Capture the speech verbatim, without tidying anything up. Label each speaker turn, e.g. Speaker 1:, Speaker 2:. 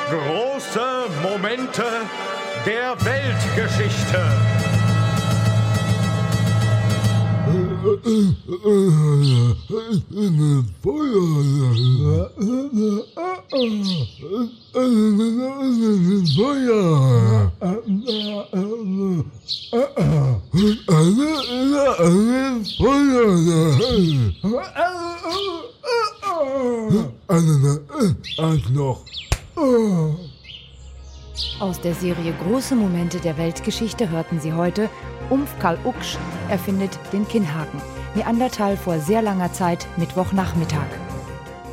Speaker 1: Große Momente der Weltgeschichte.
Speaker 2: Aus der Serie Große Momente der Weltgeschichte hörten Sie heute: Umf Karl Uksch erfindet den Kinnhaken. Neandertal vor sehr langer Zeit, Mittwochnachmittag.